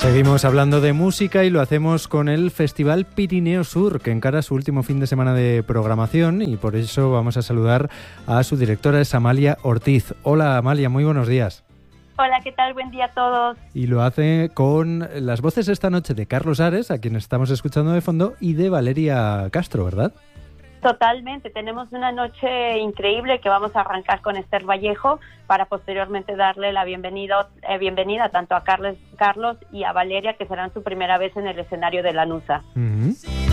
Seguimos hablando de música y lo hacemos con el Festival Pirineo Sur, que encara su último fin de semana de programación, y por eso vamos a saludar a su directora, es Amalia Ortiz. Hola Amalia, muy buenos días. Hola, ¿qué tal? Buen día a todos. Y lo hace con las voces esta noche de Carlos Ares, a quien estamos escuchando de fondo, y de Valeria Castro, ¿verdad? Totalmente, tenemos una noche increíble que vamos a arrancar con Esther Vallejo para posteriormente darle la bienvenida tanto a Carlos y a Valeria, que serán su primera vez en el escenario de Lanusa. Uh-huh.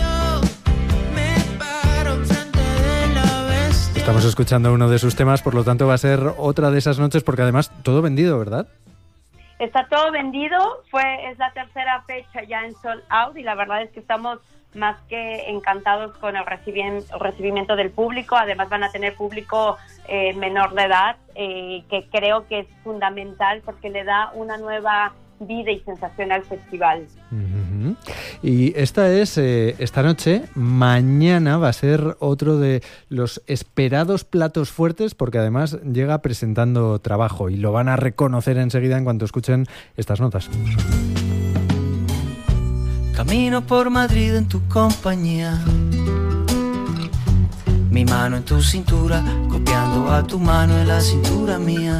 Estamos escuchando uno de sus temas, por lo tanto va a ser otra de esas noches, porque además todo vendido, ¿verdad? Está todo vendido, es la tercera fecha ya en Sold Out y la verdad es que estamos más que encantados con el recibimiento del público. Además van a tener público menor de edad, que creo que es fundamental porque le da una nueva vida y sensación al festival. Uh-huh. Y esta es esta noche. Mañana va a ser otro de los esperados platos fuertes, porque además llega presentando trabajo y lo van a reconocer enseguida en cuanto escuchen estas notas. Camino por Madrid en tu compañía, mi mano en tu cintura, copiando a tu mano en la cintura mía,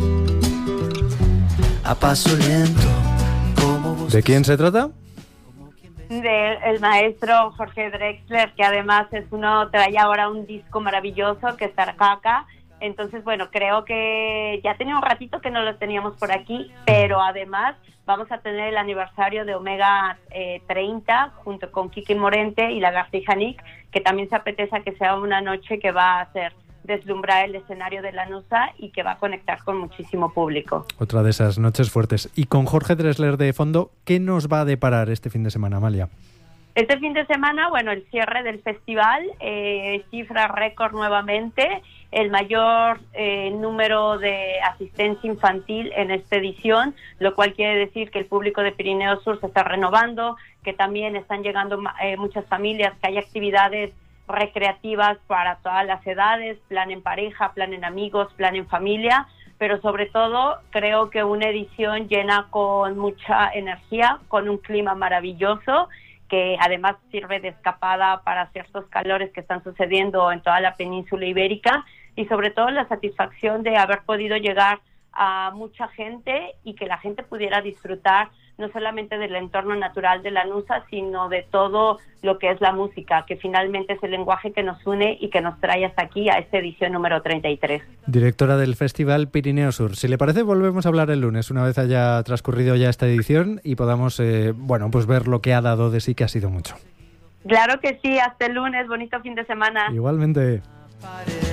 a paso lento, como vos. ¿De quién se trata? Del maestro Jorge Drexler, que además trae ahora un disco maravilloso que está acá. Entonces, bueno, creo que ya tenía un ratito que no lo teníamos por aquí, pero además vamos a tener el aniversario de Omega 30 junto con Kiki Morente y Lagartija Nick, que también se apetece que sea una noche que va a hacer deslumbrar el escenario de Lanusa y que va a conectar con muchísimo público. Otra de esas noches fuertes. Y con Jorge Drexler de fondo, ¿qué nos va a deparar este fin de semana, Amalia? Este fin de semana, bueno, el cierre del festival, cifra récord nuevamente, el mayor número de asistencia infantil en esta edición, lo cual quiere decir que el público de Pirineo Sur se está renovando, que también están llegando muchas familias, que hay actividades recreativas para todas las edades, plan en pareja, plan en amigos, plan en familia, pero sobre todo creo que una edición llena con mucha energía, con un clima maravilloso, que además sirve de escapada para ciertos calores que están sucediendo en toda la península ibérica, y sobre todo la satisfacción de haber podido llegar a mucha gente y que la gente pudiera disfrutar no solamente del entorno natural de Lanusa, sino de todo lo que es la música, que finalmente es el lenguaje que nos une y que nos trae hasta aquí a esta edición número 33. Directora del Festival Pirineo Sur, si le parece volvemos a hablar el lunes, una vez haya transcurrido ya esta edición y podamos pues ver lo que ha dado de sí, que ha sido mucho. Claro que sí, hasta el lunes, bonito fin de semana. Igualmente.